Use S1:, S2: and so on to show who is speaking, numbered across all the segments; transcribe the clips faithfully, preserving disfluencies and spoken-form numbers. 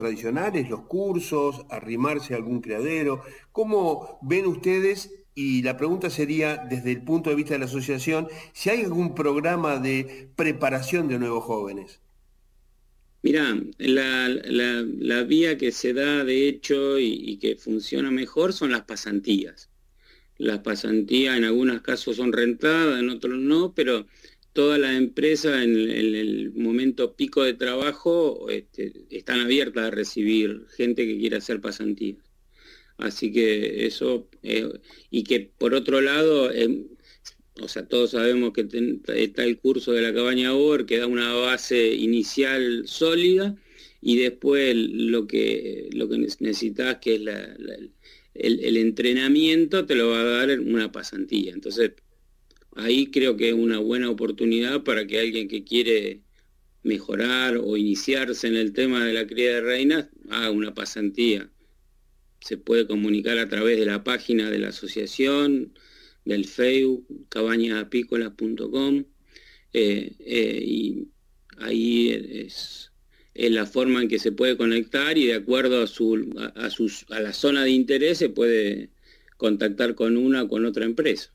S1: tradicionales, los cursos, arrimarse a algún criadero? ¿Cómo ven ustedes? Y la pregunta sería, desde el punto de vista de la asociación, si hay algún programa de preparación de nuevos jóvenes.
S2: Mirá, la, la, la vía que se da de hecho y, y que funciona mejor son las pasantías. Las pasantías en algunos casos son rentadas, en otros no, pero todas las empresas en, en el momento pico de trabajo este, están abiertas a recibir gente que quiera hacer pasantías. Así que eso, eh, y que por otro lado, eh, o sea, todos sabemos que ten, está el curso de la cabaña Boer, que da una base inicial sólida, y después lo que, lo que necesitas, que es la, la, el, el entrenamiento, te lo va a dar una pasantía. Entonces, ahí creo que es una buena oportunidad para que alguien que quiere mejorar o iniciarse en el tema de la cría de reinas haga una pasantía. Se puede comunicar a través de la página de la asociación, del Facebook, cabañas apícolas punto com, eh, eh, y ahí es, es la forma en que se puede conectar y de acuerdo a, su, a, a, sus, a la zona de interés se puede contactar con una o con otra empresa.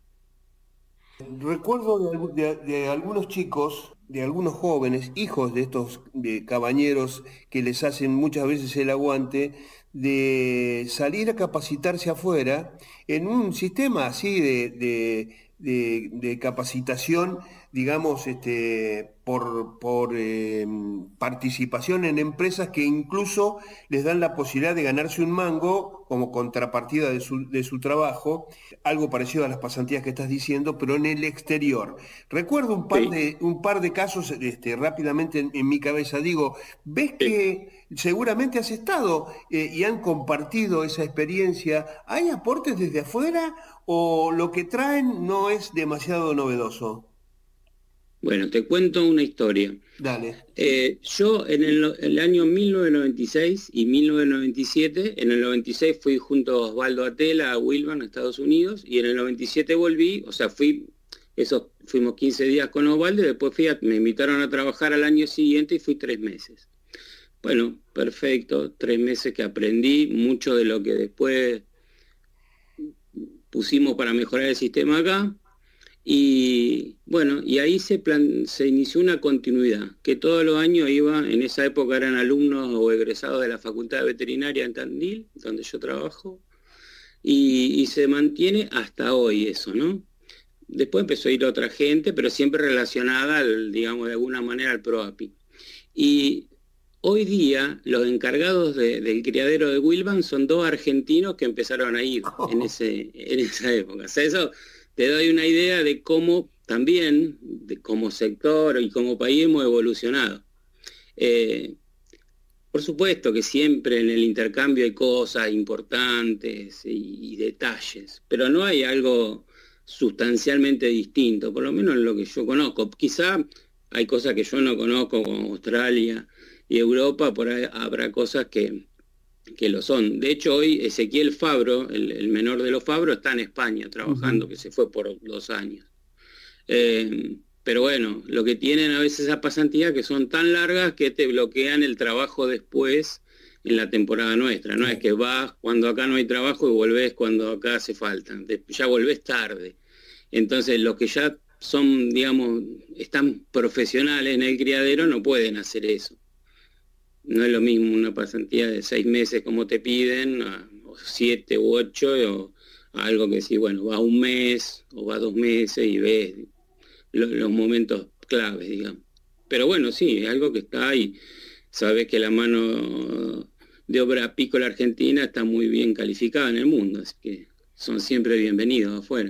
S1: Recuerdo de, algu- de- de algunos chicos, de algunos jóvenes, hijos de estos de cabañeros que les hacen muchas veces el aguante, de salir a capacitarse afuera en un sistema así de, de- de- de capacitación, digamos, este, por, por eh, participación en empresas que incluso les dan la posibilidad de ganarse un mango como contrapartida de su, de su trabajo, algo parecido a las pasantías que estás diciendo, pero en el exterior. Recuerdo un par
S2: Sí,
S1: de, un par de casos este, rápidamente en, en mi cabeza. Digo, ¿ves
S2: sí.
S1: que seguramente has estado eh, y han compartido esa experiencia? ¿Hay aportes desde afuera o lo que traen no es demasiado novedoso?
S2: Bueno, te cuento una historia.
S1: Dale.
S2: Eh, yo en el, el año mil novecientos noventa y seis y mil novecientos noventa y siete, en el noventa y seis fui junto a Osvaldo Atela a Wilvan, a Estados Unidos, y en el noventa y siete volví, o sea, fui, esos, fuimos quince días con Osvaldo, y después fui a- me invitaron a trabajar al año siguiente y fui tres meses. Bueno, perfecto, tres meses que aprendí mucho de lo que después pusimos para mejorar el sistema acá. Y bueno, y ahí se, plan, se inició una continuidad, que todos los años iba, en esa época eran alumnos o egresados de la Facultad de Veterinaria en Tandil, donde yo trabajo, y, y se mantiene hasta hoy eso, ¿no? Después empezó a ir otra gente, pero siempre relacionada, al, digamos, de alguna manera al PROAPI. Y hoy día los encargados de, del criadero de Wilvan son dos argentinos que empezaron a ir en, ese, en esa época. O sea, eso te doy una idea de cómo también, de como sector y como país hemos evolucionado. Eh, por supuesto que siempre en el intercambio hay cosas importantes y, y detalles, pero no hay algo sustancialmente distinto, por lo menos en lo que yo conozco. Quizá hay cosas que yo no conozco, como Australia y Europa, por ahí habrá cosas que, que lo son. De hecho, hoy Ezequiel Fabro, el, el menor de los Fabro, está en España trabajando,
S1: Ujú.
S2: que se fue por dos años. Eh, pero bueno, lo que tienen a veces esas pasantías que son tan largas que te bloquean el trabajo después en la temporada nuestra. No es
S1: Claro.
S2: que vas cuando acá no hay trabajo y volvés cuando acá hace falta. Ya volvés tarde. Entonces los que ya son, digamos, están profesionales en el criadero no pueden hacer eso. No es lo mismo una pasantía de seis meses como te piden, a, o siete u ocho, o a algo que sí, bueno, va un mes o va dos meses y ves lo, los momentos claves, digamos. Pero bueno, sí, es algo que está ahí. Sabes que la mano de obra apícola argentina está muy bien calificada en el mundo, así que son siempre bienvenidos afuera.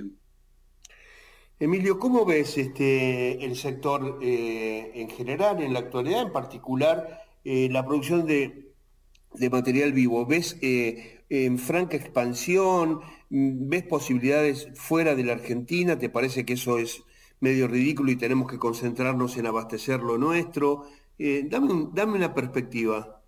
S1: Emilio, ¿cómo ves este, el sector eh, en general, en la actualidad, en particular, eh, la producción de, de material vivo? ¿Ves eh, en franca expansión? Mm, ¿Ves posibilidades fuera de la Argentina? ¿Te parece que eso es medio ridículo y tenemos que concentrarnos en abastecer lo nuestro? Eh, dame un- dame una perspectiva.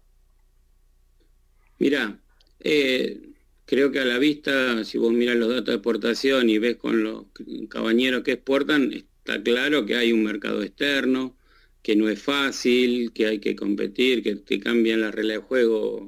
S2: Mirá, eh, creo que a la vista, si vos mirás los datos de exportación y ves con los cabañeros que exportan, está claro que hay un mercado externo, que no es fácil, que hay que competir, que te cambian las reglas de juego